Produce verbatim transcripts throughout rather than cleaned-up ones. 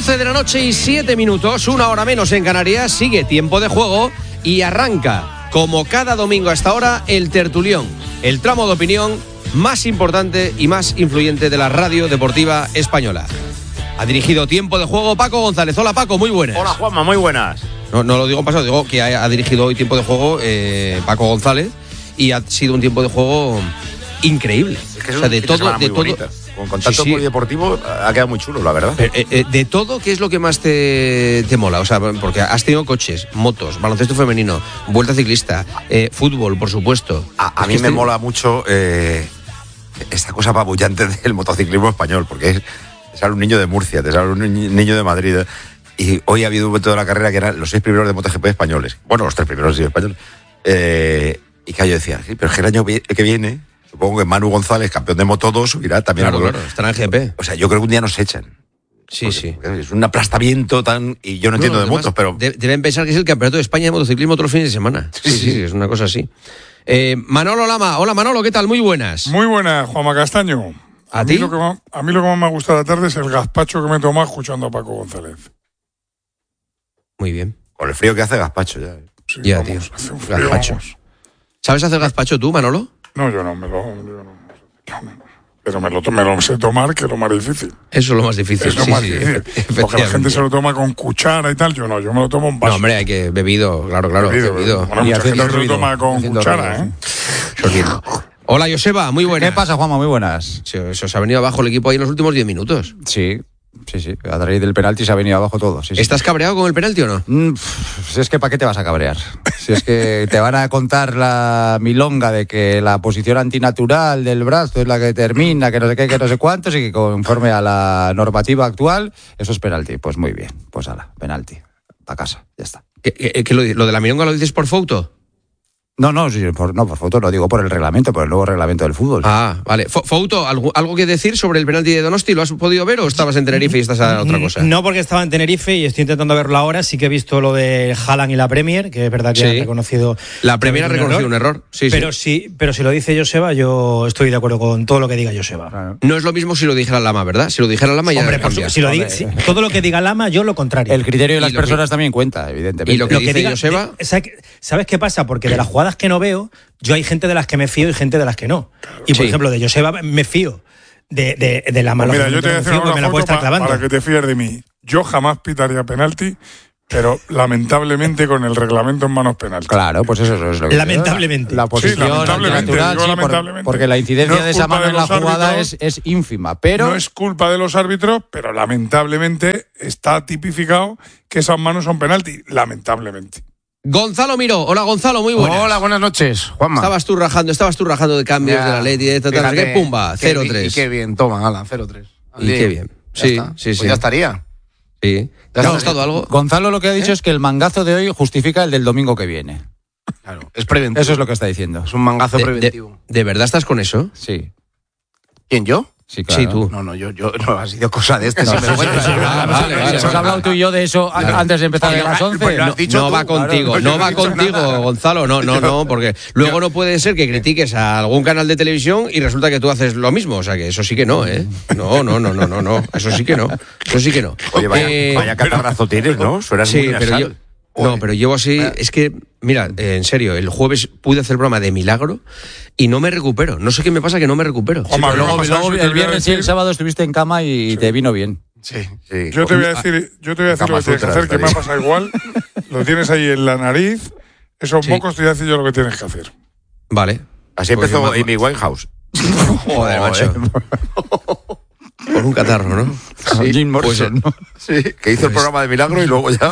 doce de la noche y siete minutos, una hora menos en Canarias, sigue tiempo de juego y arranca, como cada domingo a esta hora, el tertulión, el tramo de opinión más importante y más influyente de la radio deportiva española. Ha dirigido tiempo de juego Paco González. Hola Paco, muy buenas. Hola Juanma, muy buenas. No, no lo digo en pasado, digo que ha, ha dirigido hoy tiempo de juego eh, Paco González y ha sido un tiempo de juego increíble. Es que es o sea, de todo, de todo. Con, con tanto sí, sí. polideportivo ha quedado muy chulo, la verdad. Pero, eh, eh, de todo, ¿qué es lo que más te, te mola? O sea, porque has tenido coches, motos, baloncesto femenino, vuelta ciclista, eh, fútbol, por supuesto. A, a mí me este... mola mucho eh, esta cosa apabullante del motociclismo español, porque es, te sale un niño de Murcia, te sale un niño de Madrid. Y hoy ha habido un momento de la carrera que eran los seis primeros de MotoGP españoles. Bueno, los tres primeros sí españoles. Eh, y que yo decía, sí, pero es que el año que viene, supongo que Manu González, campeón de Moto dos, subirá también. Claro, a claro, estará en G P. O sea, yo creo que un día nos echan. Sí, porque, sí. Porque es un aplastamiento tan... Y yo no, no entiendo de motos, pero... De, deben pensar que es el campeonato de España de motociclismo todos los fines de semana. Sí, sí, sí, sí es una cosa así. Eh, Manolo Lama. Hola, Manolo, ¿qué tal? Muy buenas. Muy buenas, Juanma Castaño. ¿A, ¿A ti? Mí lo que más, a mí lo que más me ha gustado la tarde es el gazpacho que me he tomado escuchando a Paco González. Muy bien. Con el frío que hace gazpacho ya. Sí, ya, tío. Gazpacho. ¿Sabes hacer gazpacho tú, Manolo? No, yo no, me lo... Yo no, pero me lo, me lo sé tomar, que es lo más difícil. Eso es lo más difícil. Es lo sí, más sí, difícil. Porque la gente se lo toma con cuchara y tal, yo no, yo me lo tomo en vaso. No, hombre, hay que... Bebido, claro, claro. Bebido, bebido. Bueno, mucha gente se lo toma con cuchara, ruido, ¿eh? Sí. Hola, Joseba, muy buenas. ¿Qué pasa, Juanma? Muy buenas. Se, se os ha venido abajo el equipo ahí en los últimos diez minutos. Sí. Sí, sí, a raíz del penalti se ha venido abajo todo. Sí, ¿Estás sí. cabreado con el penalti o no? Mm, si es que ¿para qué te vas a cabrear? Si es que te van a contar la milonga de que la posición antinatural del brazo es la que determina, que no sé qué, que no sé cuántos, y que conforme a la normativa actual, eso es penalti. Pues muy bien, pues ala, penalti, a casa, ya está. ¿Qué, qué, qué lo, lo de la milonga lo dices por foto? No, no, sí, por, no, por foto lo digo por el reglamento, por el nuevo reglamento del fútbol. Ah, vale. Fouto, ¿algo, ¿algo que decir sobre el penalti de Donosti? ¿Lo has podido ver o estabas en Tenerife y estás a otra cosa? No, porque estaba en Tenerife y estoy intentando verlo ahora. Sí que he visto lo de Haaland y la Premier, que es verdad que sí. Han reconocido... La Premier ha reconocido un error, sí, pero sí. sí. Pero si lo dice Joseba, yo estoy de acuerdo con todo lo que diga Joseba. Claro. No es lo mismo si lo dijera Lama, ¿verdad? Si lo dijera Lama ya Hombre, por su, si lo diga, si, todo lo que diga Lama, yo lo contrario. El criterio de las personas que, también cuenta, evidentemente. Y lo que, lo que dice diga, Joseba... De, ¿Sabes qué pasa? Porque de las jugadas que no veo... Yo hay gente de las que me fío y gente de las que no. Y por sí. ejemplo, de Joseba me fío. De, de, de la mala. Pues mira, yo te voy a decir una me la puedo estar clavando. Para que te fíes de mí. Yo jamás pitaría penalti, pero lamentablemente con el reglamento en manos penalti. Claro, pues eso es lo que... Lamentablemente. La posición sí, lamentablemente, natural, sí, por, lamentablemente. porque la incidencia no de esa mano de en la jugada árbitros, es, es ínfima, pero... No es culpa de los árbitros, pero lamentablemente está tipificado que esas manos son penalti. Lamentablemente. Gonzalo Miró. Hola, Gonzalo, muy buenas. Hola, buenas noches, Juanma. Estabas tú rajando, estabas tú rajando de cambios ya, de la Leti, de tal, que pumba, cero tres. Y qué bien, toma, ala, cero tres. Y qué bien. Ya sí, está. sí, pues sí. ya estaría. Sí. ¿Te ha gustado algo? Gonzalo lo que ha dicho ¿Eh? es que el mangazo de hoy justifica el del domingo que viene. Claro, es preventivo. Eso es lo que está diciendo. Es un mangazo de, preventivo. De, ¿De verdad estás con eso? Sí. ¿Quién, yo? Sí, claro. Sí, tú. No, no, yo, yo no ha sido cosa de este. No, si sí, me sí, sí, sí, ah, vale, vale, hemos hablado tú y yo de eso claro. antes de empezar a las once. No, no va contigo, claro, no, no va contigo, nada. Gonzalo, no, no, no, porque luego no puede ser que critiques a algún canal de televisión y resulta que tú haces lo mismo, o sea que eso sí que no, ¿eh? No, no, no, no, no, no, eso sí que no, eso sí que no. Oye, vaya, eh, vaya catarrazo tienes, ¿no? Suenas sí, muy pero nasal. yo, no, pero llevo así, es que, mira, eh, en serio, el jueves pude hacer broma de milagro y no me recupero. No sé qué me pasa que no me recupero. Sí, Hombre, luego, luego el viernes decir... y el sábado estuviste en cama y sí. te vino bien. Sí, sí. Yo te voy a decir, yo te voy a decir lo que tienes que hacer, que me ha pasado igual. Lo tienes ahí en la nariz, esos sí. mocos te voy a decir yo lo que tienes que hacer. Vale. Así pues empezó Amy Winehouse. Joder, macho. Por un catarro, ¿no? Sí, Jim Morrison, pues, ¿no? Sí, que hizo pues... el programa de milagro y luego ya...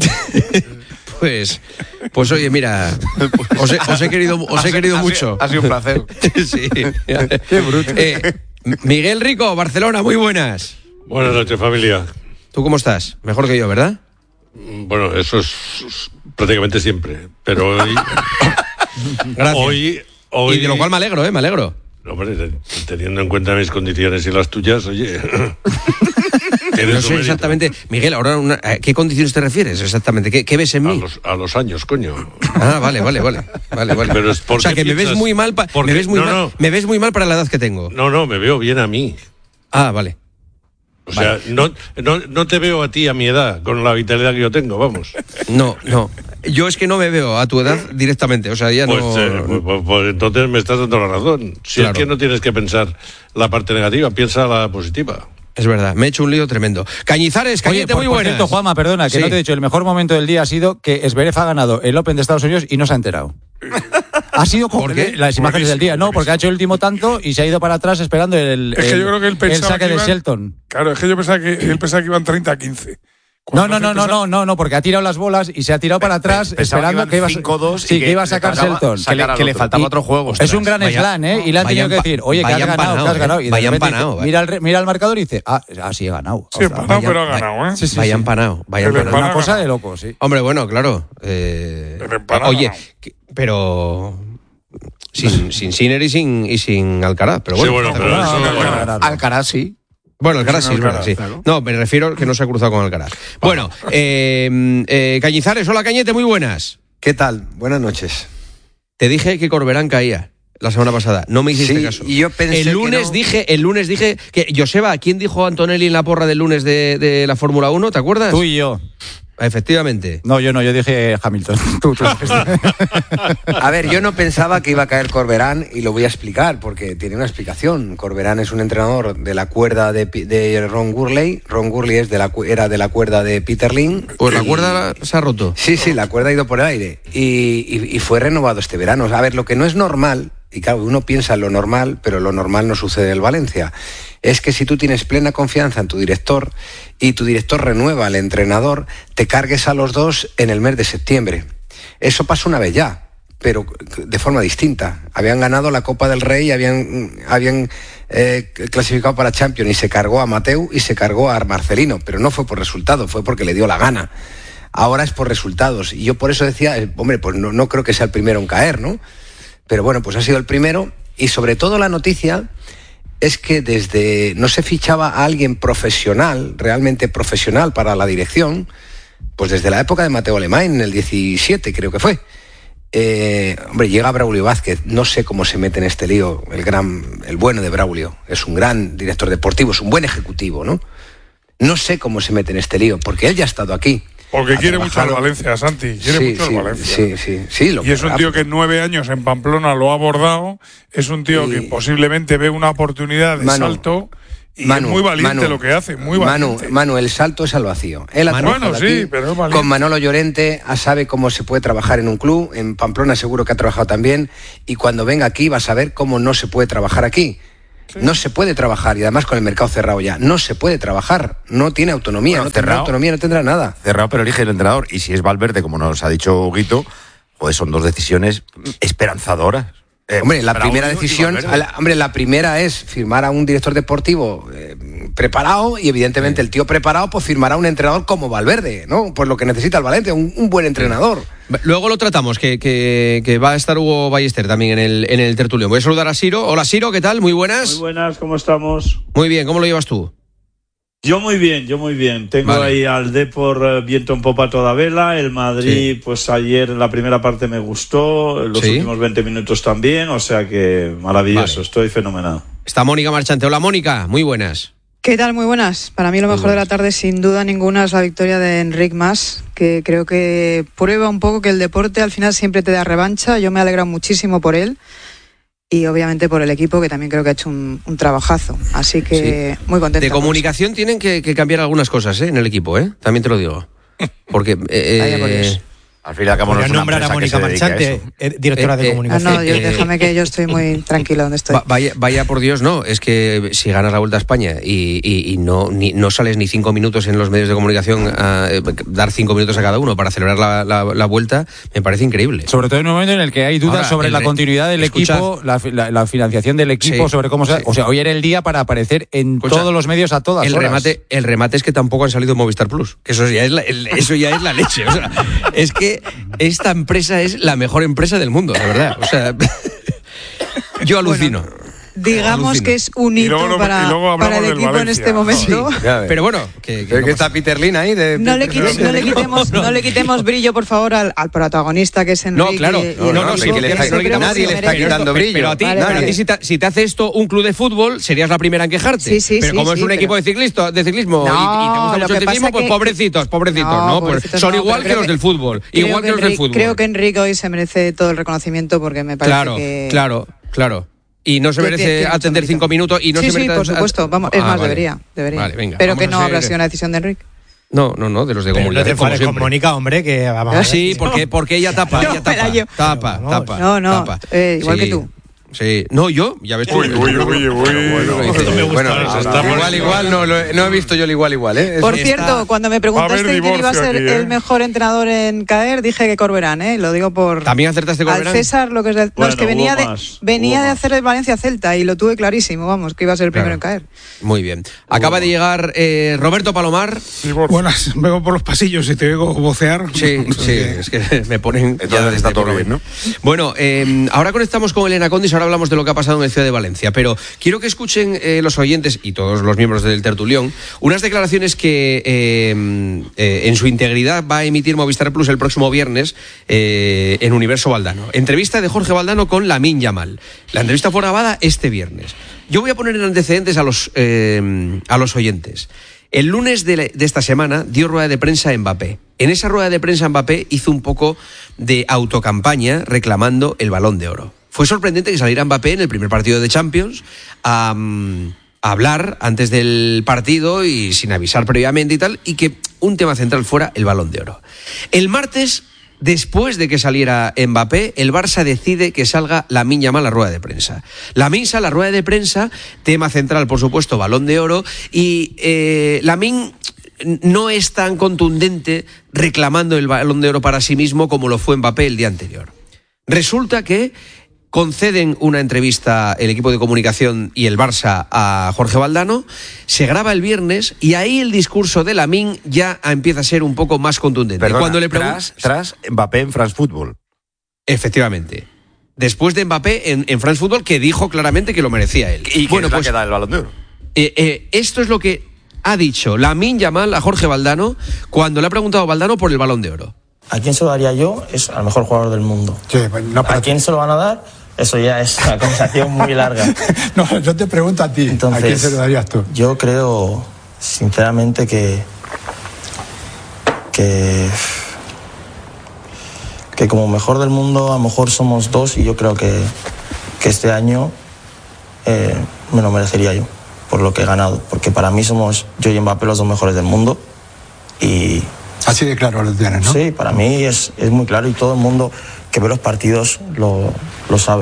Pues, pues oye, mira, os he, os he querido, os he querido ha mucho. Sido, ha sido un placer. Sí. Qué bruto. Eh, Miguel Rico, Barcelona, muy buenas. Buenas noches, familia. ¿Tú cómo estás? Mejor que yo, ¿verdad? Bueno, eso es prácticamente siempre, pero hoy... Gracias. Hoy, hoy... Y de lo cual me alegro, ¿eh? Me alegro. Hombre, teniendo en cuenta mis condiciones y las tuyas, oye... No sé exactamente, Miguel, ahora una, ¿a qué condiciones te refieres exactamente? ¿Qué, qué ves en mí? A los, a los años, coño. Ah, vale, vale, vale, vale, vale. Pero es o sea, que me ves muy mal, pa, me ves muy no, mal, no. me ves muy mal para la edad que tengo. No, no, me veo bien a mí. Ah, vale. O sea, vale. no, no, no te veo a ti a mi edad, con la vitalidad que yo tengo, vamos. No, no. Yo es que no me veo a tu edad directamente, o sea, ya Pues, no... eh, pues, pues, pues entonces me estás dando la razón. Si Claro. es que no tienes que pensar la parte negativa, piensa la positiva. Es verdad, me he hecho un lío tremendo. Cañizares, Oye, Cañete, por, muy por buenas. cierto, Juanma, perdona, que Sí. no te he dicho, el mejor momento del día ha sido que Zverev ha ganado el Open de Estados Unidos y no se ha enterado. Ha sido como ¿Por qué? las imágenes del día, no, porque ha hecho el último tanto y se ha ido para atrás esperando el, Es que el- yo creo que él el pensaba saque que de iban- Shelton. Claro, es que yo pensaba que él pensaba que iban treinta a quince. No, no, no, no, no, no, no, porque ha tirado las bolas y se ha tirado para atrás Pensaba esperando que que iba iban a cinco dos y sí, que que iba a le sacar faltaba Shelton. sacar Que le, al que le otro. faltaba Y- otro juego. Es un gran Vaya- slam, ¿eh? Y le han vaya tenido que empa- decir, oye, que vaya has ganado, empanado, que has eh. ganado. Y de Vaya repente empanado, dice, eh. mira, el, re- mira el marcador y dice, ah, ah, sí, he ganado. Sí, empanado, pero ha vaya- ganado, ¿eh? Sí, sí, Vaya sí. empanado, vaya El empanado. empanado. Una cosa de loco, sí. Hombre, bueno, claro. eh, El empanado. oye, que- pero... Sin, sin Sinner y sin, y sin Alcaraz, pero bueno. Sí, bueno, está pero claro. eso- no, no, bueno, no, no, no. Alcaraz, sí. Bueno, Alcaraz sí, Sin es verdad, sí. Alcaraz, No, me refiero que no se ha cruzado con Alcaraz. Bueno, eh, eh, Cañizares, hola Cañete, muy buenas. ¿Qué tal? Buenas noches. Te dije que Corberán caía la semana pasada, no me hiciste Sí, caso. y yo pensé el lunes que no. dije, el lunes dije que Joseba, ¿quién dijo Antonelli en la porra del lunes de, de la Fórmula uno? ¿Te acuerdas? Tú y yo. Efectivamente. No, yo no, yo dije Hamilton. Tú, tú. A ver, yo no pensaba que iba a caer Corberán y lo voy a explicar porque tiene una explicación. Corberán es un entrenador de la cuerda de, Pi- de Ron Gurley. Ron Gurley es de la, cu- era de la cuerda de Peter Lin. Pues la Y- cuerda se ha roto. Sí, sí, la cuerda ha ido por el aire y, y- y fue renovado este verano. A ver, lo que no es normal, y claro, uno piensa en lo normal, pero lo normal no sucede en el Valencia, es que si tú tienes plena confianza en tu director y tu director renueva al entrenador, te cargues a los dos en el mes de septiembre. Eso pasó una vez ya, pero de forma distinta. Habían ganado la Copa del Rey, habían, habían eh, clasificado para Champions y se cargó a Mateu y se cargó a Marcelino, pero no fue por resultado, fue porque le dio la gana. Ahora es por resultados. Y yo por eso decía, eh, hombre, pues no, no creo que sea el primero en caer, ¿no? Pero bueno, pues ha sido el primero. Y sobre todo la noticia es que desde no se fichaba a alguien profesional, realmente profesional para la dirección, pues desde la época de Mateo Alemán, en el diecisiete creo que fue. Eh, hombre, llega Braulio Vázquez, no sé cómo se mete en este lío, el gran, el bueno de Braulio, es un gran director deportivo, es un buen ejecutivo, ¿no? No sé cómo se mete en este lío, porque él ya ha estado aquí. Porque Ha quiere mucho al trabajado. Valencia, Santi. Quiere Sí, mucho al sí, Valencia. sí, sí, sí, lo Y es un querrá. tío que en nueve años en Pamplona lo ha abordado. Es un tío Y- que posiblemente ve una oportunidad de Manu, salto. Y Manu, es muy valiente Manu, lo que hace, muy Manu, valiente. Manu, el salto es al vacío. Él ha Manu, trabajado bueno, sí, aquí pero es valiente. con Manolo Llorente, ah, sabe cómo se puede trabajar en un club. En Pamplona seguro que ha trabajado también. Y cuando venga aquí va a saber cómo no se puede trabajar aquí. No se puede trabajar, y además con el mercado cerrado ya, no se puede trabajar, no tiene autonomía, Bueno, no tendrá cerrado. autonomía, no tendrá nada. Cerrado, pero elige el entrenador. Y si es Valverde, como nos ha dicho Guito, pues son dos decisiones esperanzadoras. Eh, Hombre, la Braulio primera y decisión, Valverde. la- hombre, la primera es firmar a un director deportivo eh, preparado y evidentemente el tío preparado pues firmará a un entrenador como Valverde, ¿no? Pues lo que necesita el Valencia, un, un buen entrenador. Luego lo tratamos, que, que, que va a estar Hugo Ballester también en el, en el tertulio. Voy a saludar a Siro. Hola Siro, ¿qué tal? Muy buenas. Muy buenas, ¿cómo estamos? Muy bien, ¿cómo lo llevas tú? Yo muy bien, yo muy bien. Tengo Vale. ahí al Depor eh, viento en popa a toda vela. El Madrid, Sí. pues ayer la primera parte me gustó, los Sí. últimos veinte minutos también, o sea que maravilloso, Vale. estoy fenomenal. Está Mónica Marchante. Hola Mónica, muy buenas. ¿Qué tal? Muy buenas. Para mí lo mejor de la tarde, sin duda ninguna, es la victoria de Enric Mas, que creo que prueba un poco que el deporte al final siempre te da revancha. Yo me alegro muchísimo por él y obviamente por el equipo, que también creo que ha hecho un, un trabajazo. Así que muy contenta. De por comunicación tienen que, que cambiar algunas cosas ¿eh? en el equipo, ¿eh? También te lo digo. Porque... eh, Vaya por Dios. Al fin y al cabo no es Podrían una nombrar a empresa que Mónica se dedique a Marchante, eso. eh, directora Eh, de eh, eso. Ah, comunicación. no, yo, Eh, déjame que yo estoy muy tranquila donde estoy. Va- Vaya, vaya por Dios, no. Es que si ganas la Vuelta a España y, y- y no, ni, no sales ni cinco minutos en los medios de comunicación a eh, dar cinco minutos a cada uno para celebrar la, la- la Vuelta, me parece increíble. Sobre todo en un momento en el que hay dudas Ahora, sobre el la re- continuidad del escuchad. equipo, la, la- la financiación del equipo, Sí, sobre cómo se... sí. O sea, hoy era el día para aparecer en Escucha, todos los medios a todas El horas. remate, el remate es que tampoco han salido en Movistar Plus. Que eso ya es la, el- eso ya es la leche. O sea, es que esta empresa es la mejor empresa del mundo, de verdad. O sea, yo alucino. digamos Alucina. que es un Y hito luego lo- y para, luego para el hablamos del equipo en Valencia. este momento. Pero bueno, que, que Pero no que pasa- está Peter Lin ahí de... No le, quite- no le quitemos, no le quitemos brillo, por favor, al, al protagonista que es Enrique. No, claro. y- y No, el no, no, equipo, sí, que le que está- yo no le creo quitamos- que nadie se le está merece. quitando brillo. Pero a ti, Vale, pero a vale. ti si, te, si te hace esto un club de fútbol, serías la primera en quejarte. Sí, sí, pero sí, como sí, es un pero- equipo de ciclismo, de ciclismo y- y, No, te gusta lo mucho el que ciclismo, pasa pues que- pobrecitos, pobrecitos, No, ¿no? Pues pobrecitos son no, igual pero que creo los que- del fútbol. Creo Igual que los del Enrique- fútbol. Creo que Enrique hoy se merece todo el reconocimiento porque me parece Claro, que... claro, claro. Y no se que merece tiene- tiene atender mucho cinco mérito. minutos y no sí, se sí, merece... por supuesto. Vamos, es Ah, más, vale. debería. debería. Vale, venga, pero vamos que a no habrá ser- sido una decisión de Enrique. No, no, no, de los de Pero no te comunicación, como enfades con siempre. Mónica, hombre, que vamos a ver. Sí, porque, porque ella tapa, No, ella me la tapa, llevo. tapa, Vamos. tapa. No, no, tapa. eh, igual Sí, que tú. Sí, no, yo, ya ves tú. Uy, uy, uy, uy. Bueno, Bueno, estamos- igual, igual, no, lo he- no he visto yo el igual, igual, ¿eh? Por Eso- cierto, cuando me Va a preguntaste haber quién iba a divorcio ser aquí, ¿eh? el mejor entrenador en caer, dije que Corberán, ¿eh? Lo digo por... ¿También acertaste con Al Verán? César, lo que es, de- no, Bueno, es que venía, hubo de, más, venía hubo de más. hacer el Valencia Celta y lo tuve clarísimo, vamos, que iba a ser el primero Claro. en caer. Muy bien. Acaba de llegar eh, Roberto Palomar. Divorcio. Buenas, vengo por los pasillos y te oigo vocear. Sí, sí, es que me ponen... Entonces está todo bien, ¿no? Bueno, eh, ahora conectamos con Elena Condis, ahora hablamos de lo que ha pasado en el Ciudad de Valencia, pero quiero que escuchen eh, los oyentes y todos los miembros del tertulión unas declaraciones que eh, eh, en su integridad va a emitir Movistar Plus el próximo viernes eh, en Universo Valdano. Entrevista de Jorge Valdano con Lamine Yamal. La entrevista fue grabada este viernes. Yo voy a poner en antecedentes a los, eh, a los oyentes. El lunes de, la- de esta semana dio rueda de prensa a Mbappé. En esa rueda de prensa Mbappé hizo un poco de autocampaña reclamando el Balón de Oro. Fue sorprendente que saliera Mbappé en el primer partido de Champions a, mm, a hablar antes del partido y sin avisar previamente y tal, y que un tema central fuera el Balón de Oro. El martes, después de que saliera Mbappé, el Barça decide que salga Lamine Yamal a la rueda de prensa. Lamine sale a la rueda de prensa, tema central, por supuesto, Balón de Oro, y eh, Lamine no es tan contundente reclamando el Balón de Oro para sí mismo como lo fue Mbappé el día anterior. Resulta que conceden una entrevista el equipo de comunicación y el Barça a Jorge Valdano, se graba el viernes y ahí el discurso de Lamine ya empieza a ser un poco más contundente. Perdona, Cuando le tras, pregun- tras Mbappé en France Football. Efectivamente. Después de Mbappé en, en France Football, que dijo claramente que lo merecía él. Y que bueno, es la pues que da el Balón de Oro. eh, eh, esto es lo que ha dicho Lamine Yamal a Jorge Valdano cuando le ha preguntado a Valdano por el Balón de Oro. ¿A quién se lo daría yo? Es al mejor jugador del mundo. Sí, pues no, ¿A quién se lo van a dar? Eso ya es una conversación muy larga. no, yo te pregunto a ti, Entonces, ¿a quién se lo darías tú? Yo creo, sinceramente, que. que. que como mejor del mundo, a lo mejor somos dos y yo creo que, que este año eh, me lo merecería yo, por lo que he ganado. Porque para mí somos yo y Mbappé los dos mejores del mundo y. Así de claro lo tienes, ¿no? Sí, para mí es, es muy claro y todo el mundo que ve los partidos lo, lo sabe.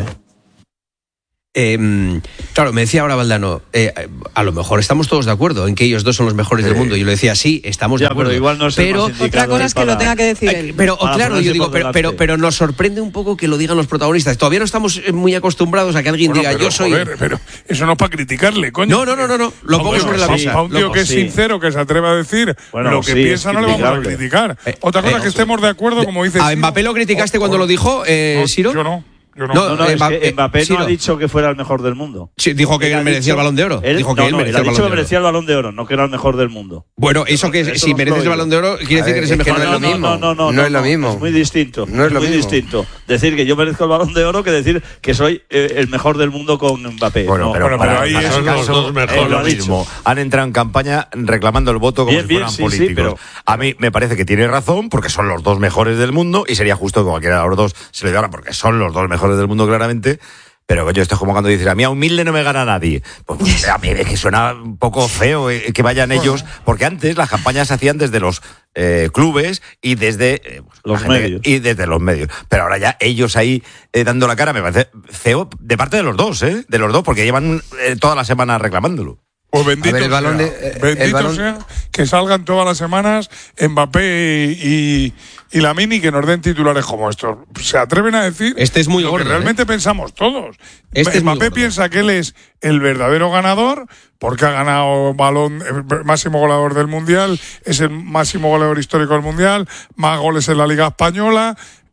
Eh, claro, me decía ahora Valdano, eh, a lo mejor estamos todos de acuerdo en que ellos dos son los mejores Sí. del mundo. Y yo le decía, sí, estamos Ya, de acuerdo. pero igual no es el pero, más indicado Otra cosa ahí es que lo para- tenga que decir Ay, él. pero Para claro, ponerse yo digo, por pero, delante. pero, pero nos sorprende un poco que lo digan los protagonistas. Todavía no estamos eh, muy acostumbrados a que alguien Bueno, diga, pero, yo soy. joder, pero eso no es para criticarle, coño. No, no, no, no, no. Lo pongo Hombre, sobre la pa- mesa. pa un tío Lo- que es sí. sincero, que se atreve a decir Bueno, lo que sí, piensa, es no le vamos a criticable. criticar. Eh, Otra cosa eh, es que estemos de acuerdo, como dice ¿A Siro. Mbappé lo criticaste O- cuando o- lo dijo, eh, no, Siro? Yo no. Yo no. No, No, no, Eh, es Mbappé- que Mbappé Siro. no ha dicho que fuera el mejor del mundo. Sí, dijo que él ha merecía dicho- el Balón de Oro. Él, Dijo que no, él no, merecía él ha el dicho Balón que de Oro. merecía el Balón de Oro, no que era el mejor del mundo. Bueno, eso que Eso si no mereces lo el digo. Balón de Oro quiere A decir que ver, eres el es que mejor no del es lo mundo. mismo. No, no, no, No es lo mismo. Es muy distinto. No es lo muy mismo. distinto. Decir que yo merezco el Balón de Oro que decir que soy eh, el mejor del mundo con Mbappé. Bueno, No. pero, Bueno, para pero ahí para es- ese son los caso, dos mejores. es lo Lo ha dicho. mismo. Han entrado en campaña reclamando el voto como Bien, si bien, fueran sí, sí, políticos. pero- A mí me parece que tiene razón, porque son los dos mejores del mundo, y sería justo que cualquiera de los dos se lo diera, porque son los dos mejores del mundo, claramente. Pero coño, esto es como cuando dices, a mí a humilde no me gana nadie. Pues, pues, a mí es que suena un poco feo eh, que vayan ellos, porque antes las campañas se hacían desde los eh, clubes y desde eh, pues, Los la gente- medios. y desde los medios. Pero ahora ya ellos ahí eh, dando la cara me parece feo de parte de los dos, ¿eh? De los dos, porque llevan eh, toda la semana reclamándolo. Pues bendito, A ver, el balón sea, de- eh, bendito el balón- sea que salgan todas las semanas Mbappé y, y Lamine y que nos den titulares como estos. Se atreven a decir Este es muy lo gordo, que realmente ¿eh? pensamos todos. Este es muy Mbappé gordo. piensa que él es el verdadero ganador porque ha ganado balón, el máximo goleador del Mundial, es el máximo goleador histórico del Mundial, más goles en la Liga Española.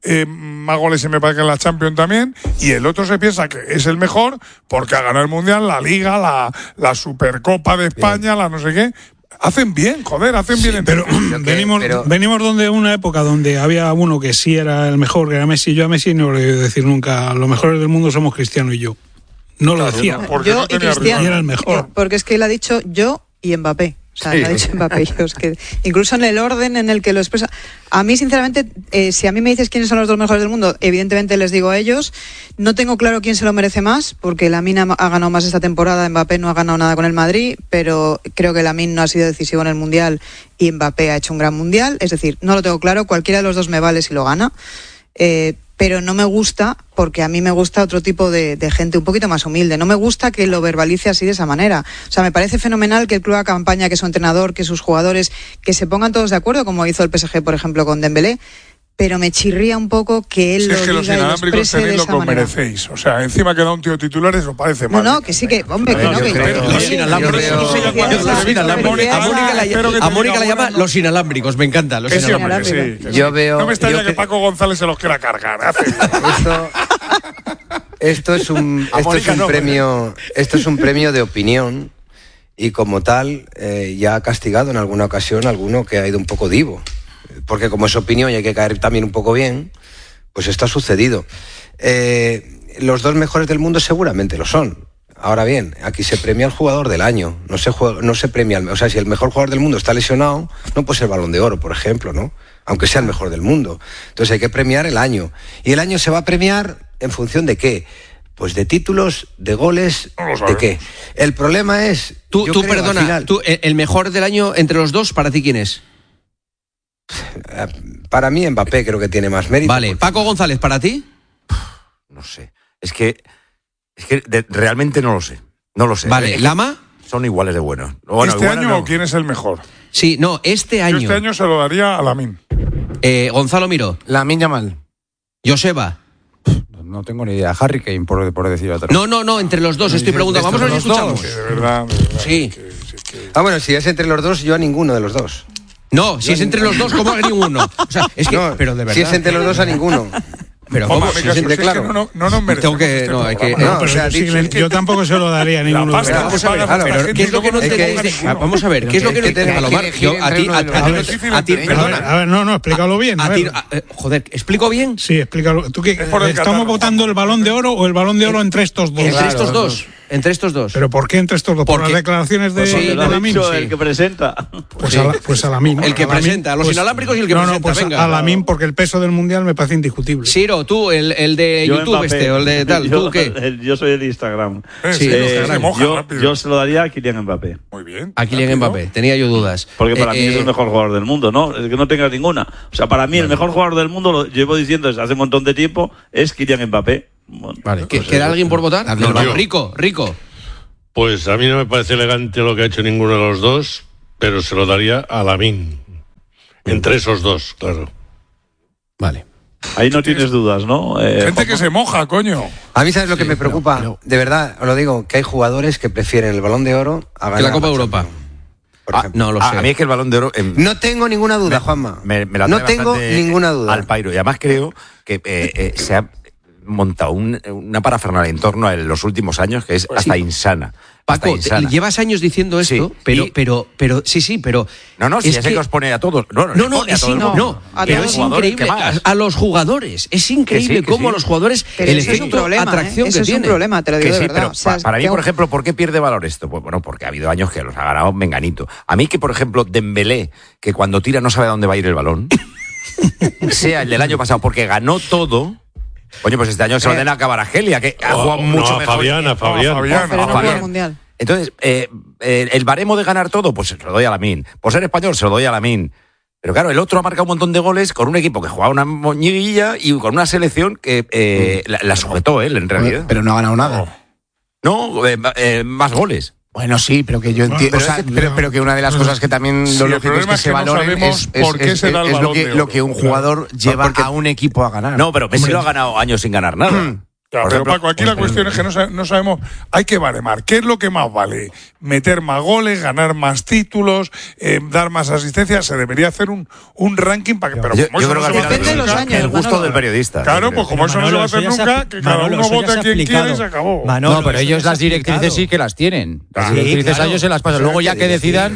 eh, más goles y me parece que en la Champions también, y el otro se piensa que es el mejor porque ha ganado el Mundial, la Liga, la, la Supercopa de España, bien. La no sé qué. Hacen bien, joder, hacen sí, bien. Pero, venimos, pero venimos donde una época donde había uno que sí era el mejor, que era Messi. Yo a Messi no le voy a decir nunca, los mejores del mundo somos Cristiano y yo. No lo decía. Porque yo no y Cristiano. Y era el mejor. Porque es que él ha dicho yo y Mbappé. O sea, sí. Ha dicho Mbappé. Es que incluso en el orden en el que lo expresa. A mí, sinceramente, eh, si a mí me dices quiénes son los dos mejores del mundo, evidentemente les digo a ellos. No tengo claro quién se lo merece más, porque Lamine ha, ha ganado más esta temporada, Mbappé no ha ganado nada con el Madrid, pero creo que Lamine no ha sido decisivo en el Mundial y Mbappé ha hecho un gran Mundial. Es decir, no lo tengo claro, cualquiera de los dos me vale si lo gana. Eh, pero no me gusta, porque a mí me gusta otro tipo de, de gente un poquito más humilde. No me gusta que lo verbalice así de esa manera. O sea, me parece fenomenal que el club haga campaña, que su entrenador, que sus jugadores, que se pongan todos de acuerdo, como hizo el P S G, por ejemplo, con Dembélé. Pero me chirría un poco que él si lo es que diga los y lo inalámbricos exprese de tenéis lo esa que os manera. merecéis. O sea, encima que da un tío titular, eso parece mal. No, no, que sí que, hombre, que no, que los inalámbricos. A Mónica la llama los inalámbricos, me encanta. Los inalámbricos. Sí, sí. Yo veo. No me extraña yo que Paco González se los quiera cargar. Esto, esto es un, esto es un no, premio, esto es un premio de opinión y como tal eh, ya ha castigado en alguna ocasión a alguno que ha ido un poco divo. Porque como es opinión y hay que caer también un poco bien, pues esto ha sucedido. Eh, los dos mejores del mundo seguramente lo son. Ahora bien, aquí se premia al jugador del año, no se, juega, no se premia al... O sea, si el mejor jugador del mundo está lesionado, no puede ser Balón de Oro, por ejemplo, ¿no? Aunque sea el mejor del mundo. Entonces hay que premiar el año. ¿Y el año se va a premiar en función de qué? Pues de títulos, de goles, no ¿de qué? El problema es... Tú, tú creo, perdona, final, tú, el mejor del año entre los dos, ¿para ti quién es? Para mí Mbappé creo que tiene más mérito. Vale, porque... Paco González, ¿para ti? No sé. Es que, es que de, realmente no lo sé. No lo sé. Vale, ¿Lama? Son iguales de buenos. Bueno, ¿Este año no. o quién es el mejor? Sí, no, este año. Yo este año se lo daría a Lamine. Eh, Gonzalo Miró. Lamine Yamal. Joseba. No tengo ni idea. Harry Kane, por, por decir otra. No, no, no, entre los dos. Estoy preguntando. Vamos a ver si escuchamos. Sí, de verdad. De verdad sí. Que, que... Ah, bueno, si es entre los dos, yo a ninguno de los dos. No, si es entre los dos, ¿cómo a ninguno? O sea, es que, no, pero de verdad. Si es entre los dos, a ninguno. Pero ¿cómo? Si es entre, claro. Es que no, no, no nos Tengo que, no, hay que, no, pero o sea, sí, dicho, yo tampoco se lo daría a ninguno. Pasta, de vamos a ver, claro, pero ¿qué es lo que no entendéis? Vamos a ver, ¿qué es lo que no entendéis? Palomar, yo a ti, a ti, perdona. A ver, no, no, explícalo bien. A ti, joder, ¿explico bien? Sí, explícalo. ¿Tú qué? ¿Estamos votando el Balón de Oro o el Balón de Oro entre estos dos? Entre estos dos. Entre estos dos. ¿Pero por qué entre estos dos? ¿Por las declaraciones de, pues sí, de Lamine? Sí. El que presenta. Pues, sí. a, la, pues a Lamine. El que Lamine, presenta, los pues, inalámbricos y el que no, presenta. No, pues venga. a Lamine, porque el peso del Mundial me parece indiscutible. Siro, tú, el, el de yo YouTube Mbappé. este, o el de tal, yo, ¿tú qué? El, yo soy el Instagram. Eh, sí, eh, Instagram. Se yo, yo se lo daría a Kylian Mbappé. Muy bien. A Kylian Mbappé, tenía yo dudas. Porque para eh, mí eh, es el mejor jugador del mundo, ¿no? Es que no tengas ninguna. O sea, para mí bueno. el mejor jugador del mundo, lo llevo diciendo desde hace un montón de tiempo, es Kylian Mbappé. Bueno, vale, pues ¿queda alguien por votar? No, no. Rico, Rico. Pues a mí no me parece elegante lo que ha hecho ninguno de los dos, pero se lo daría a Lamine. Entre esos dos, claro. Vale. Ahí no tienes dudas, ¿no? Eh, Gente que se moja, coño. A mí, ¿sabes lo que sí, me preocupa? Pero, pero... De verdad, os lo digo, que hay jugadores que prefieren el Balón de Oro a ganar que la Copa de Europa. Ah, no lo sé. A mí es que el Balón de Oro... Eh, no tengo ninguna duda, me, Juanma. Me, me la no tengo ninguna duda. Al pairo. Y además creo que eh, eh, se ha montado un, una parafernalia en torno a los últimos años que es pues hasta sí. insana. Paco, insana. llevas años diciendo esto, sí, pero, y... pero, pero, sí, sí, pero... No, no, si es ya sé que... que os pone a todos. No, no, no, no, es in... no, no pero es increíble. A, a los jugadores, es increíble sí, cómo sí. los jugadores, pero el efecto es un problema, ¿eh? atracción eso que es tiene. un problema, te lo digo que de sí, verdad. Pero o sea, pa, para mí, tengo... por ejemplo, ¿por qué pierde valor esto? Pues bueno, porque ha habido años que los ha ganado Menganito. A mí que, por ejemplo, Dembélé, que cuando tira no sabe a dónde va a ir el balón, sea el del año pasado, porque ganó todo... Oye, pues este año se lo den a Cavaragelia, que ha jugado oh, mucho no, mejor. Fabián, a Fabián. No, Fabián. Pero no Fabián. el mundial. Entonces, eh, eh, el baremo de ganar todo, pues se lo doy a Lamine. Por ser español, se lo doy a Lamine. Pero claro, el otro ha marcado un montón de goles con un equipo que jugaba una moñiguilla y con una selección que eh, la, la sujetó él, en realidad. Pero no ha ganado nada. No, eh, eh, más goles. Bueno, sí, pero que yo entiendo. Bueno, o sea, pero, pero que una de las cosas que también sí, lo lógico es que, es que se valoren no es, es, por qué es, se da el es lo, que, de oro, lo que un jugador claro. lleva Porque, a un equipo a ganar. No, pero Messi lo ha ganado años sin ganar nada. Claro, pero ejemplo, Paco, aquí la cuestión es que no, no sabemos, hay que baremar. ¿Qué es lo que más vale? Meter más goles, ganar más títulos, eh, dar más asistencia. Se debería hacer un, un ranking para que. Pero yo, como yo eso creo no que se va a hacer nunca, nunca, el gusto Manolo. del periodista. Claro, pues como eso no se va a hacer nunca, que cada Manolo, uno vote a quien explicado. quiere y se acabó. Manolo, no, pero ellos las directrices sí que las tienen. Las sí, directrices claro. a ellos se las pasan. Luego ya que decidan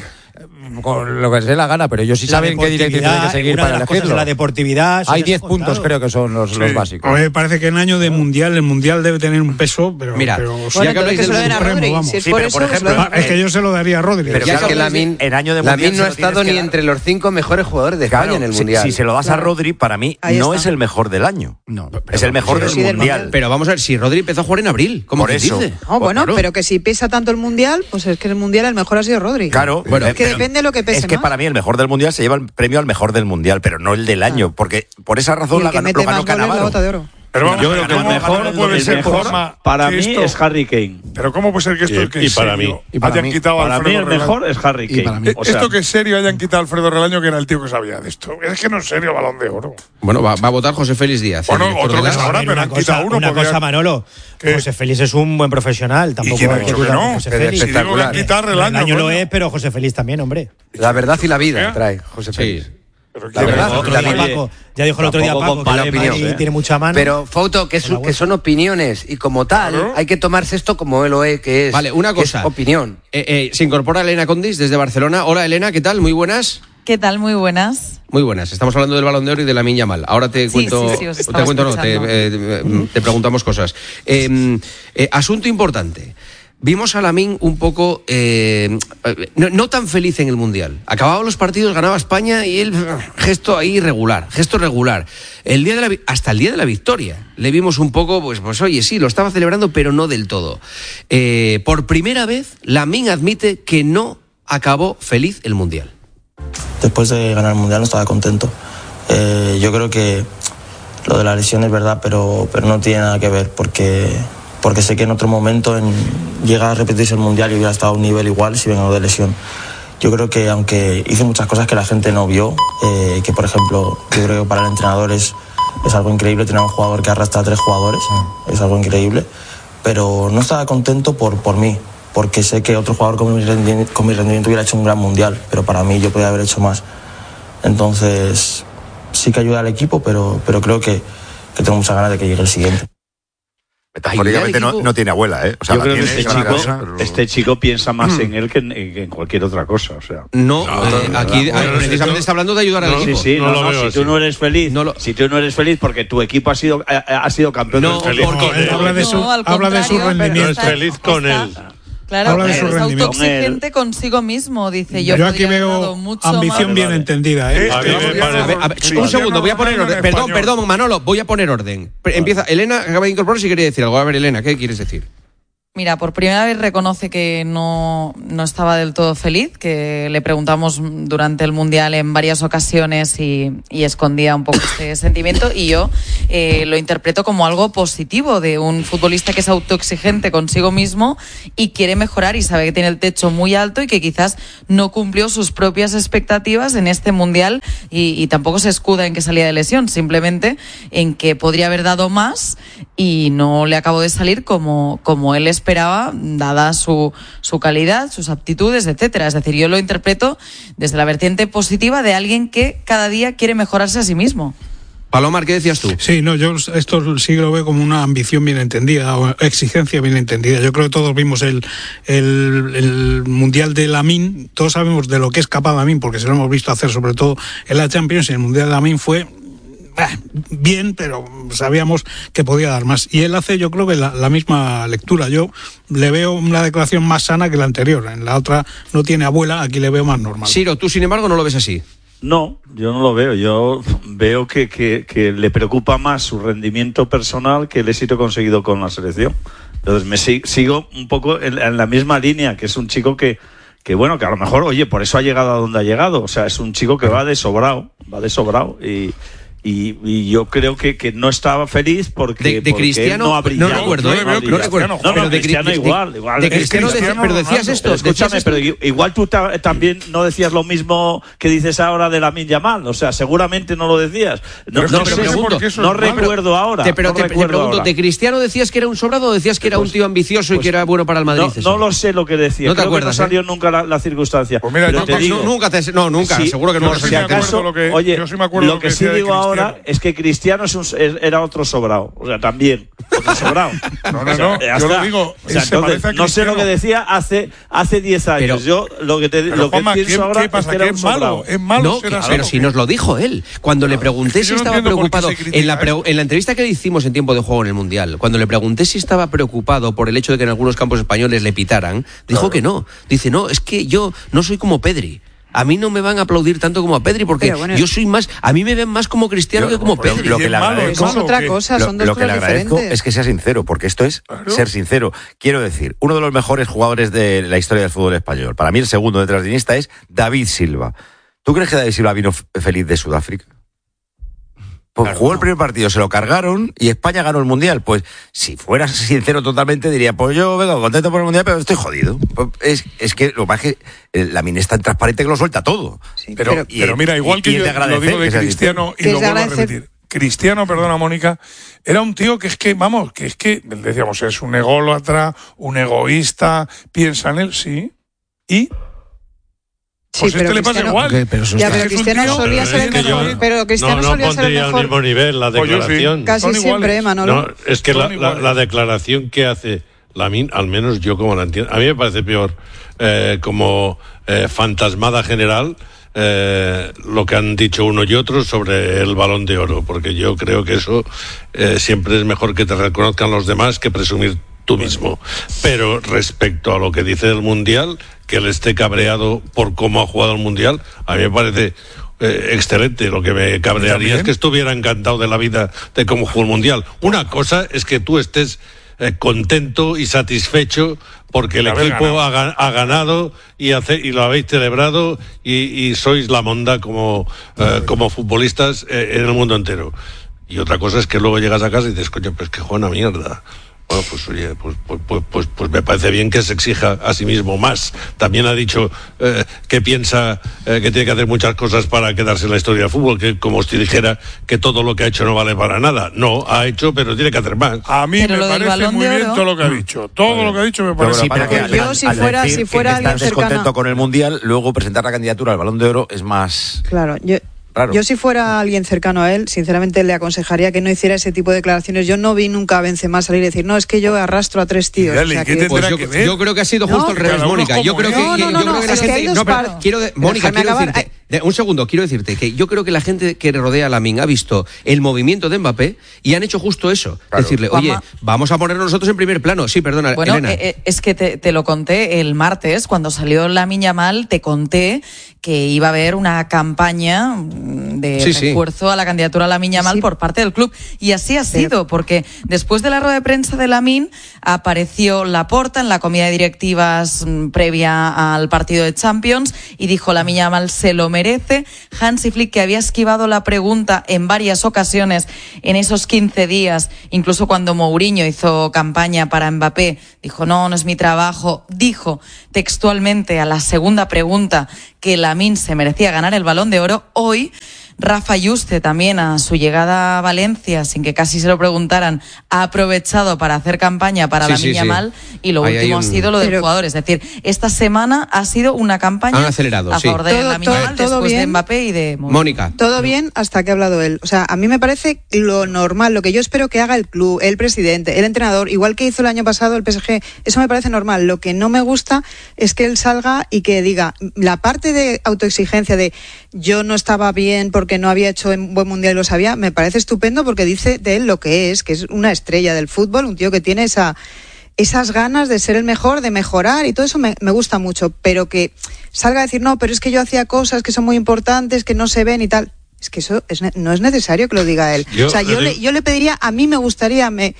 con lo que se dé la gana, pero ellos sí la saben qué directrices hay que seguir una para de las cosas elegirlo. de la deportividad. Hay diez puntos, creo que son los, sí. los básicos. A mí me parece que en año de mundial, el mundial debe tener un peso, pero. Mira, pero bueno, sí, ya que habláis del supremo, vamos. Si es sí, por, eso, por ejemplo, ah, es que yo se lo daría a Rodri. Pero ya que Lamine en año de Lamine no ha se lo estado ni que dar. entre los cinco mejores jugadores de claro, España en el si, mundial. Si se lo das claro. a Rodri, para mí Ahí no está. es el mejor del año. No, es el mejor del, sí, del mundial. mundial. Pero vamos a ver, si Rodri empezó a jugar en abril, ¿cómo Por que eso. dice? Oh, bueno, claro. pero que si pesa tanto el mundial, pues es que el mundial el mejor ha sido Rodri. Claro, bueno, es que pero depende de lo que pese Es que más. para mí el mejor del mundial se lleva el premio al mejor del mundial, pero no el del año, porque por esa Y razón el la que ganó, mete lo ganó más goles la Cannavaro. bota de oro. Pero vamos, Yo creo que el ¿cómo- mejor, cómo puede el ser mejor forma para que mí esto- es Harry Kane. Pero ¿cómo puede ser que esto Y- que y es para serio mí. Y para hayan mí. quitado a Para mí Alfredo el Relaño? mejor es Harry Y para Kane. mí. O sea, Esto que es serio hayan quitado a Alfredo Relaño, que era el tío que sabía de esto. Es que no es serio Balón de Oro. Bueno, va, va a votar José Félix Díaz. Bueno, el director otro de que la- sabrá, A ver, pero una han cosa, quitado uno. una porque- cosa, Manolo. ¿Qué? José Félix es un buen profesional. Tampoco quién ha hay que dicho que dudar de no? José Que Félix. si digo que han quitado a Relaño, Relaño lo coño. es, pero José Félix también, hombre. La verdad y la vida ¿Eh? trae José Sí. Félix. Pero La ¿quién verdad, ha dicho? Otro la día vida. Paco, ya dijo el otro día Tampoco Paco que compare el Madrid opinión, ¿eh? tiene mucha mano. Pero, Fauto, que, es- que son opiniones y como tal, Claro. hay que tomarse esto como lo es, que es. Vale, una que es cosa. opinión. Eh, eh, se incorpora Elena Condis desde Barcelona. Hola, Elena, ¿qué tal? Muy buenas. ¿Qué tal? Muy buenas. Muy buenas. Estamos hablando del Balón de Oro y de Lamine Yamal. Ahora te Sí, cuento, sí, sí, os te estaba cuento, no, te, escuchando. eh, te preguntamos cosas. Eh, eh, asunto importante. Vimos a Lamine un poco eh, no, no tan feliz en el Mundial. Acababa los partidos, ganaba España y él gesto ahí regular, gesto regular. El día de la, vi- hasta el día de la victoria le vimos un poco, pues, pues oye, sí, lo estaba celebrando, pero no del todo. Eh, por primera vez, Lamine admite que no acabó feliz el Mundial. Después de ganar el mundial no estaba contento. Eh, yo creo que lo de la lesión es verdad, pero, pero no tiene nada que ver porque, porque sé que en otro momento en, llega a repetirse el mundial y hubiera estado a un nivel igual si vengo de lesión. Yo creo que aunque hice muchas cosas que la gente no vio, eh, que por ejemplo yo creo que para el entrenador es, es algo increíble tener un jugador que arrastra a tres jugadores, es algo increíble, pero no estaba contento por, por mí, porque sé que otro jugador con mi, rendimiento, con mi rendimiento hubiera hecho un gran mundial, pero para mí yo podía haber hecho más. Entonces sí que ayuda al equipo, pero, pero creo que, que tengo muchas ganas de que llegue el siguiente. Metafóricamente no, no tiene abuela, ¿eh? O sea, yo la creo que tiene, este es una chico, cosa, pero- este chico piensa más en él que en, que en cualquier otra cosa. O sea. No, No, eh, no, aquí no, eh, no, precisamente no, está hablando de ayudar al No, equipo. sí, sí, No no, lo no, veo si así. tú no eres feliz, No lo- si tú no eres feliz porque tu equipo ha sido ha, ha sido campeón No, del mundo. porque- Él habla de su, No, al habla de su contrario, pero No rendimiento. es feliz con él. Claro, Habla de su es rendimiento. autoexigente consigo mismo. Dice, yo, Yo aquí podría haber dado veo mucho ambición más. bien Vale. entendida. ¿eh? A mí me Este- parece- A ver, a ver, Sí, un ya segundo, no voy a poner hablan orden. en Perdón, español. perdón, Manolo, voy a poner orden. Pre- Empieza, Elena acaba de incorporar si quería decir algo. A ver, Elena, ¿qué quieres decir? Mira, por primera vez reconoce que no, no estaba del todo feliz, que le preguntamos durante el Mundial en varias ocasiones y, y escondía un poco este sentimiento, y yo eh, lo interpreto como algo positivo de un futbolista que es autoexigente consigo mismo y quiere mejorar y sabe que tiene el techo muy alto y que quizás no cumplió sus propias expectativas en este Mundial y, y tampoco se escuda en que salía de lesión, simplemente en que podría haber dado más y no le acabó de salir como, como él esperaba, dada su, su calidad, sus aptitudes, etcétera. Es decir, yo lo interpreto desde la vertiente positiva de alguien que cada día quiere mejorarse a sí mismo. Palomar, ¿qué decías tú? Sí, no, yo esto sí lo veo como una ambición bien entendida o exigencia bien entendida. Yo creo que todos vimos el, el, el Mundial de Lamine, todos sabemos de lo que es capaz Lamine, porque se lo hemos visto hacer sobre todo en la Champions, y el Mundial de Lamine fue bah, bien, pero sabíamos que podía dar más. Y él hace, yo creo que la, la misma lectura. Yo le veo una declaración más sana que la anterior. En la otra no tiene abuela, aquí le veo más normal. Ciro, tú sin embargo no lo ves así. No, yo no lo veo. Yo veo que, que, que le preocupa más su rendimiento personal que el éxito conseguido con la selección. Entonces me sig- sigo un poco en, en la misma línea, que es un chico que, que, bueno, que a lo mejor, oye, por eso ha llegado a donde ha llegado. O sea, es un chico que va de sobrado, va de sobrado y... Y, y yo creo que, que no estaba feliz porque, de, de porque Cristiano no ha brillado. no recuerdo, no, no, no recuerdo. No, no, pero de de Cristiano de, igual, igual. De Cristiano, Cristiano pero decías esto, escúchame, decías pero esto. igual tú ta, también no decías lo mismo que dices ahora de Lamine Yamal, o sea, seguramente no lo decías. No, Pero no te sé, pregunto, no recuerdo ahora. Te, pero no te, te recuerdo pregunto, ahora. ¿de Cristiano decías que era un sobrado o decías que era Pues- un tío ambicioso y pues que era bueno para el Madrid? No, no lo sé lo que decía. No te Creo acuerdas, que no salió ¿eh? nunca la, la circunstancia. Pues mira, Pero yo te no- digo, nunca te, no, nunca, sí, seguro que no por lo si sé. acaso, lo que- oye, yo sí me acuerdo lo lo que que sí decía de digo ahora Cristiano. es que Cristiano es un, es- era otro sobrado, o sea, también, otro sobrado. No, no, O sea, no, ya yo lo está. digo, O sea, se entonces, parece a no sé lo que Cristiano. decía hace hace diez años. Pero- yo lo que te Pero, lo que Juanma, pienso ¿qué- ahora qué pasa? es que era ¿Que un es malo? sobrado. ¿Es malo No, ser que- así pero o si qué? nos lo dijo él. Cuando le pregunté Es que si yo no estaba entiendo por qué preocupado, se critica en la, pre- esto. en la entrevista que le hicimos en tiempo de juego en el Mundial, cuando le pregunté si estaba preocupado por el hecho de que en algunos campos españoles le pitaran, dijo Claro. que no. Dice, no, es que yo no soy como Pedri. A mí no me van a aplaudir tanto como a Pedri porque Pero bueno, yo soy más, a mí me ven más como Cristiano Yo- que como pero Pedri. lo que ¿Y es le malo? agradezco, ¿Es Eso es otra ¿qué? cosa, lo, son dos lo que le cosas agradezco diferentes. es que sea sincero, porque esto es Claro. ser sincero. Quiero decir, uno de los mejores jugadores de la historia del fútbol español, para mí el segundo detrás de Iniesta, es David Silva. ¿Tú crees que David Silva vino f- feliz de Sudáfrica? Pues Claro, jugó no. el primer partido, se lo cargaron y España ganó el Mundial. Pues si fueras sincero totalmente diría, pues yo vengo contento por el Mundial, pero estoy jodido. Pues es, es que lo que pasa es que eh, la mina es tan transparente que lo suelta todo. Sí, Pero, pero- Y- pero mira, igual y- que y es yo de agradecer lo digo de que sea Cristiano y Que lo es de vuelvo a agradecer. repetir. Cristiano, perdona Mónica, era un tío que es que, vamos, que es que, decíamos, es un ególatra, un egoísta, piensa en él, sí, y... Sí, Pues este pero le pasa Cristiano- igual. Ok, pero eso Ya, está- pero Es que es un Cristiano tío- solía Pero ser es el que mejor. yo Pero Cristiano no, no solía ser el pondría al mejor. mismo nivel la Pues yo sí. declaración. Casi Son siempre, iguales. ¿eh, Manolo? No, es que Son la, la, iguales. la declaración que hace Lamine, al menos yo como la entiendo, a mí me parece peor eh, como eh, fantasmada general eh, lo que han dicho uno y otro sobre el Balón de Oro, porque yo creo que eso eh, siempre es mejor que te reconozcan los demás que presumir tú mismo. Pero respecto a lo que dice del Mundial, que él esté cabreado por cómo ha jugado el Mundial, a mí me parece eh, excelente. Lo que me cabrearía ¿También? es que estuviera encantado de la vida de cómo jugó el Mundial. Una cosa es que tú estés eh, contento y satisfecho porque el De haber equipo ganado. ha, ga- ha ganado y, hace, y lo habéis celebrado y, y sois la monda como, eh, como futbolistas eh, en el mundo entero. Y otra cosa es que luego llegas a casa y dices, coño, pues que juega una mierda. Bueno, pues oye, pues, pues, pues, pues, pues me parece bien que se exija a sí mismo más. También ha dicho eh, que piensa eh, que tiene que hacer muchas cosas para quedarse en la historia del fútbol, que como si dijera que todo lo que ha hecho no vale para nada. No, ha hecho, pero tiene que hacer más. A mí Pero me lo del parece Balón muy de bien Oro- todo lo que ha dicho. Todo lo que ha dicho me Pero parece lo que pasa es que Pues yo, al- si al fuera- decir si que fuera estás alguien descontento cercano- con el Mundial, luego presentar la candidatura al Balón de Oro es más... Claro, yo, Claro. yo si fuera alguien cercano a él, sinceramente le aconsejaría que no hiciera ese tipo de declaraciones. Yo no vi nunca a Benzema salir y decir, no, es que yo arrastro a tres tíos. Dale, O sea ¿qué que- tendrá Pues yo, que ver? yo creo que ha sido No, justo al revés, cada uno Mónica. Yo como creo que, es. No, no, yo no, creo no, que la es que gente. hay dos No, pero partes. quiero de- Pero Mónica, déjame quiero acabar. decirte. de- un segundo, quiero decirte que yo creo que la gente que rodea a Lamine ha visto el movimiento de Mbappé y han hecho justo eso. Claro. Decirle, oye, Juanma. vamos a ponernos nosotros en primer plano. Sí, perdona, Bueno, Elena. eh, eh, es que te, te lo conté el martes, cuando salió Lamine Yamal, te conté que iba a haber una campaña mm, de Sí, sí. refuerzo a la candidatura a Lamine Yamal Sí. por parte del club. Y así ha sido, porque después de la rueda de prensa de Lamine apareció Laporta en la comida de directivas mm, previa al partido de Champions y dijo Lamine Yamal se lo merece. Hansi Flick, que había esquivado la pregunta en varias ocasiones en esos quince días, incluso cuando Mourinho hizo campaña para Mbappé, dijo no, no es mi trabajo, dijo textualmente a la segunda pregunta que Lamine se merecía ganar el Balón de Oro. Hoy Rafa Yuste, también a su llegada a Valencia, sin que casi se lo preguntaran, ha aprovechado para hacer campaña para Sí, Lamine sí, sí. Yamal y lo Ahí hay último un- ha sido lo del Pero- jugador. Es decir, esta semana ha sido una campaña Han acelerado, a sí. favor de Todo- Lamine todo- Yamal todo después de bien. Mbappé y de Mourinho. Mónica. Todo bien hasta que ha hablado él. O sea, a mí me parece lo normal, lo que yo espero que haga el club, el presidente, el entrenador, igual que hizo el año pasado el P S G, eso me parece normal. Lo que no me gusta es que él salga y que diga la parte de autoexigencia de yo no estaba bien porque no había hecho un buen mundial y lo sabía, me parece estupendo porque dice de él lo que es, que es una estrella del fútbol, un tío que tiene esa esas ganas de ser el mejor, de mejorar y todo eso me, me gusta mucho, pero que salga a decir no, pero es que yo hacía cosas que son muy importantes, que no se ven y tal. Es que eso es, ne- no es necesario que lo diga él. Yo- o sea, yo, eh, le, yo le pediría, a mí me gustaría me,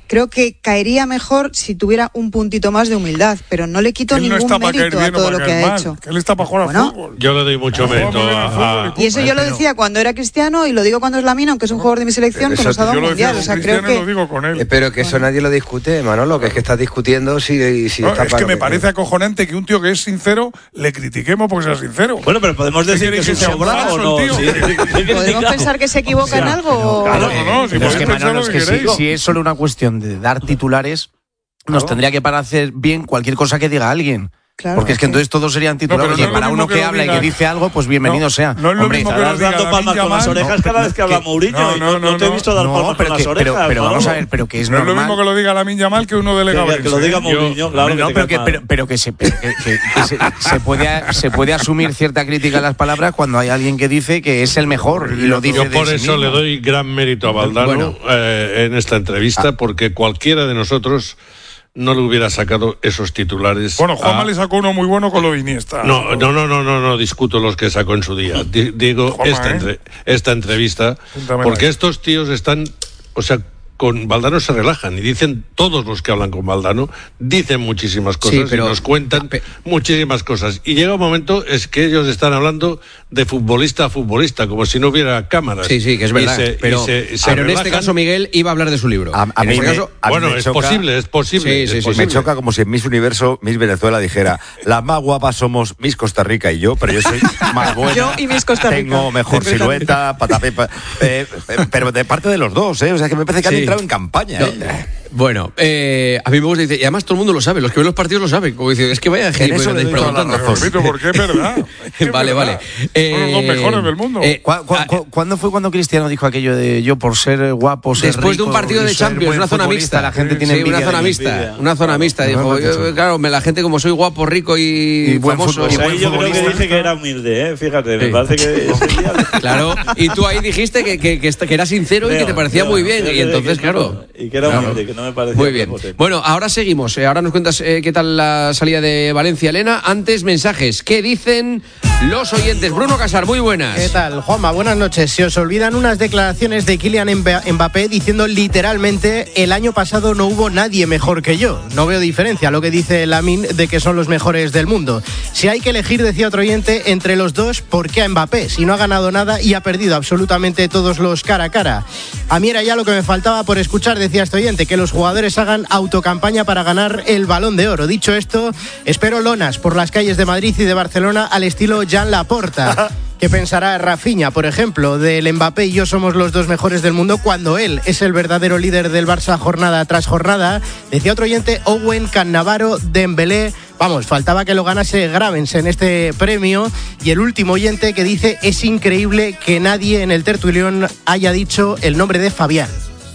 creo que caería mejor si tuviera un puntito más de humildad, pero no le quito Él no ningún está para caer mérito a bien o todo para lo que caer ha mal, hecho. que él está para jugar Bueno, a fútbol. Yo le doy mucho mérito a, a- Y eso yo lo decía cuando era Cristiano y lo digo cuando es Lamine, aunque es un jugador de mi selección que Eso nos ha dado yo un lo decía mundial. con O sea, Cristiano creo y lo que digo con él. Eh, pero que eso nadie lo discute, Manolo, que es que estás discutiendo si, si No, está es para que lo me parece acojonante que un tío que es sincero le critiquemos porque sea sincero. Bueno, pero podemos ¿Qué decir que queréis es un sea sobrado o no. falso el tío? Sí, sí, sí, podemos criticamos. pensar que se equivoca en algo. Claro, o- no, no, si Pero es podéis que, pensar Manolo, lo es que que si, queréis. si es solo una cuestión de dar titulares, nos Claro. tendría que parecer bien cualquier cosa que diga alguien. Claro, Porque es que entonces todos serían titulares. No, pero y no es lo para mismo uno que que lo habla y diga- que dice algo, pues bienvenido No, sea. no es lo Hombre, mismo que lo Estarás diga dando palmas Lamine con las Yamal. orejas cada vez que habla Mourinho. No, y no, no, no, te he no. visto dar no, palmas pero, con que, las pero, orejas. pero vamos Manolo. a ver, pero que es No es lo normal. mismo que lo diga Lamine Yamal que uno de Que, Gabriel. que lo diga Mourinho, claro. Hombre, no, que pero, te que, cae pero, mal. pero que, se, pero que- que- que se, se puede, se puede asumir cierta crítica a las palabras cuando hay alguien que dice que es el mejor y lo dice Yo de por sí eso mismo. le doy gran mérito a Valdano Bueno. eh, en esta entrevista, porque cualquiera de nosotros no le hubiera sacado esos titulares. Bueno, Juanma a- le sacó uno muy bueno con lo de Iniesta. No, no, no, no, no, no discuto los que sacó en su día. Di- digo Juanma, esta, ¿eh? entre- esta entrevista, Apúntamela porque ahí. estos tíos están, o sea, con Valdano se relajan y dicen, todos los que hablan con Valdano, dicen muchísimas cosas Sí, pero- y nos cuentan pe- muchísimas cosas. Y llega un momento es que ellos están hablando de futbolista a futbolista, como si no hubiera cámaras. Sí, sí, que es verdad. Y se- pero y se- se pero en este relajan. caso Miguel iba a hablar de su libro. A- a en mí este me- caso, a mí Bueno, me es choca- posible, es posible. Sí, es sí, sí, posible. Me choca como si en Miss Universo, Miss Venezuela dijera, las más guapas somos Miss Costa Rica y yo, pero yo soy más buena. Yo y Miss Costa Rica. Tengo mejor silueta, patapepa, eh, eh, pero de parte de los dos, ¿eh? O sea que me parece que han Sí. entrado en campaña. ¿eh? bueno, eh, a mí me gusta decir, y además todo el mundo lo sabe, los que ven los partidos lo saben. Como dice, es que vaya gente eso le doy toda la Pero razón. repito, porque es verdad. Es que es Vale, verdad. vale. Son los dos Eh, mejores del mundo. eh, ¿Cu- cu- cu- ¿Cuándo fue cuando Cristiano dijo aquello de yo por ser guapo, ser Después de un rico partido y de ser Champions, buen una zona futbolista, mixta. la gente tiene sí, envidia una zona de mí? mixta. envidia. Una zona mixta. No, Dijo, no, yo- no, no. claro, me- la gente como soy guapo, rico y, Y buen famoso. fútbol, y Pues buen ahí yo creo que futbolista. dice que era humilde, ¿eh? Fíjate, me Sí. parece que ese día... Claro, y tú ahí dijiste que, que, que, esta- que era sincero y que te Creo, parecía creo, muy bien. creo Y que- entonces, que- claro. Y que era Claro. humilde, que no me parecía... Muy bien. prepotente. Bueno, ahora seguimos. Eh, ahora nos cuentas eh, qué tal la salida de Valencia, Elena. Antes, mensajes. ¿Qué dicen los oyentes? Bruno Casar, muy buenas. ¿Qué tal, Juanma? Buenas noches. Se os olvidan unas declaraciones de Kylian Mba- Mbappé diciendo literalmente el año pasado no hubo nadie mejor que yo. No veo diferencia a lo que dice Lamine de que son los mejores del mundo. Si hay que elegir, decía otro oyente, entre los dos, ¿por qué a Mbappé? Si no ha ganado nada y ha perdido absolutamente todos los cara a cara. A mí era ya lo que me faltaba por escuchar, decía este oyente, que los jugadores hagan autocampaña para ganar el Balón de Oro. Dicho esto, espero lonas por las calles de Madrid y de Barcelona al estilo Jan Laporta. ¿Qué pensará Rafinha, por ejemplo, del Mbappé y yo somos los dos mejores del mundo cuando él es el verdadero líder del Barça jornada tras jornada? Decía otro oyente, Owen, Cannavaro, Dembélé. Vamos, faltaba que lo ganase Gravense en este premio. Y el último oyente que dice, es increíble que nadie en el tertulión haya dicho el nombre de Fabián.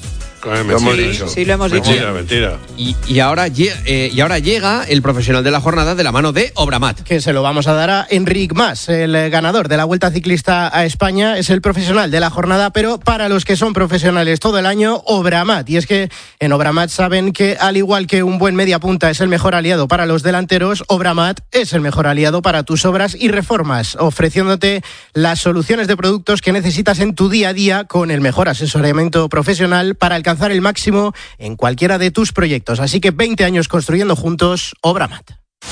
Eh, Lo hemos mentira, dicho. eso. Sí, lo hemos mentira, dicho. Mentira, Y, y, ahora, lle- eh, y ahora llega el profesional de la jornada de la mano de Obramat. Que se lo vamos a dar a Enric Mas, el eh, ganador de la Vuelta Ciclista a España. Es el profesional de la jornada, pero para los que son profesionales todo el año, Obramat. Y es que en Obramat saben que, al igual que un buen mediapunta es el mejor aliado para los delanteros, Obramat es el mejor aliado para tus obras y reformas, ofreciéndote las soluciones de productos que necesitas en tu día a día con el mejor asesoramiento profesional para alcanzar el máximo en cualquiera de tus proyectos. Así que veinte años construyendo juntos, Obramat.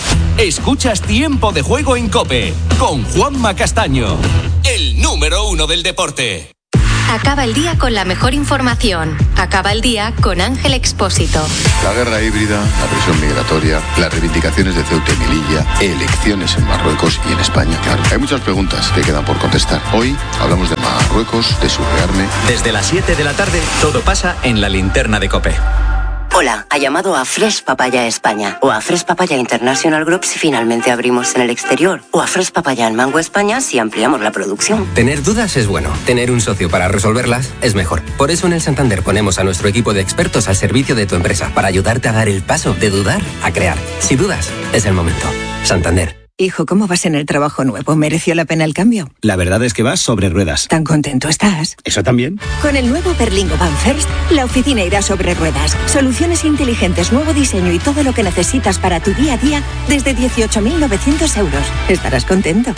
Escuchas Tiempo de Juego en COPE con Juanma Castaño, el número uno del deporte. Acaba el día con la mejor información. Acaba el día con Ángel Expósito. La guerra híbrida, la presión migratoria, las reivindicaciones de Ceuta y Melilla, elecciones en Marruecos y en España, claro. Hay muchas preguntas que quedan por contestar. Hoy hablamos de Marruecos, de su rearme. Desde las siete de la tarde, todo pasa en la linterna de COPE. Hola, ha llamado a Fresh Papaya España o a Fresh Papaya International Group si finalmente abrimos en el exterior o a Fresh Papaya en Mango España si ampliamos la producción. Tener dudas es bueno, tener un socio para resolverlas es mejor. Por eso en el Santander ponemos a nuestro equipo de expertos al servicio de tu empresa para ayudarte a dar el paso de dudar a crear. Si dudas, es el momento. Santander. Hijo, ¿cómo vas en el trabajo nuevo? ¿Mereció la pena el cambio? La verdad es que vas sobre ruedas. ¿Tan contento estás? ¿Eso también? Con el nuevo Berlingo Van First, la oficina irá sobre ruedas. Soluciones inteligentes, nuevo diseño y todo lo que necesitas para tu día a día desde dieciocho mil novecientos euros. Estarás contento.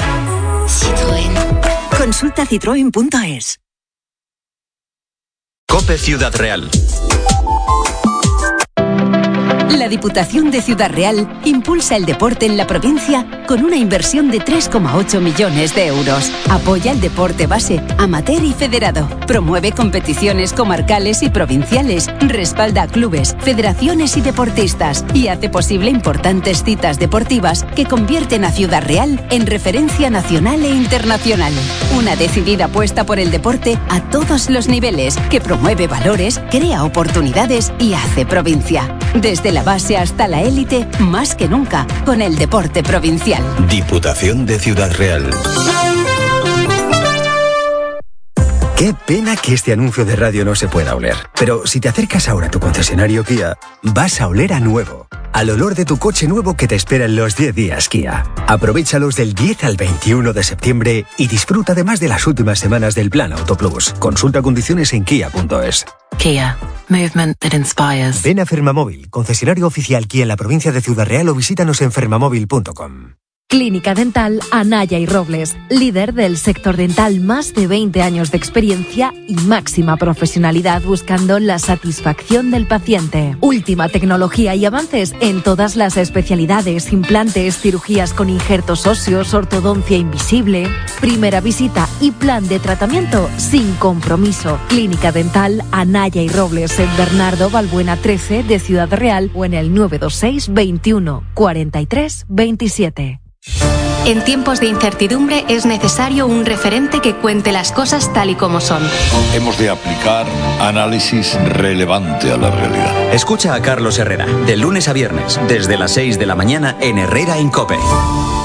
Citroën. Consulta citroen punto es. COPE Ciudad Real. La Diputación de Ciudad Real impulsa el deporte en la provincia con una inversión de tres coma ocho millones de euros. Apoya el deporte base, amateur y federado. Promueve competiciones comarcales y provinciales. Respalda a clubes, federaciones y deportistas. Y hace posible importantes citas deportivas que convierten a Ciudad Real en referencia nacional e internacional. Una decidida apuesta por el deporte a todos los niveles, que promueve valores, crea oportunidades y hace provincia. Desde la base hasta la élite, más que nunca, con el deporte provincial. Diputación de Ciudad Real. Qué pena que este anuncio de radio no se pueda oler. Pero si te acercas ahora a tu concesionario Kia, vas a oler a nuevo. Al olor de tu coche nuevo que te espera en los diez días Kia. Aprovéchalos del diez al veintiuno de septiembre y disfruta además de las últimas semanas del Plan Auto Plus. Consulta condiciones en kia punto es. Kia. Movement that inspires. Ven a Fermamóvil, concesionario oficial Kia en la provincia de Ciudad Real, o visítanos en fermamóvil punto com. Clínica Dental Anaya y Robles, líder del sector dental, más de veinte años de experiencia y máxima profesionalidad buscando la satisfacción del paciente. Última tecnología y avances en todas las especialidades, implantes, cirugías con injertos óseos, ortodoncia invisible. Primera visita y plan de tratamiento sin compromiso. Clínica Dental Anaya y Robles en Bernardo Balbuena trece de Ciudad Real o en el nueve dos seis veintiuno cuarenta y tres veintisiete. En tiempos de incertidumbre es necesario un referente que cuente las cosas tal y como son. Hemos de aplicar análisis relevante a la realidad. Escucha a Carlos Herrera, de lunes a viernes, desde las seis de la mañana en Herrera en COPE.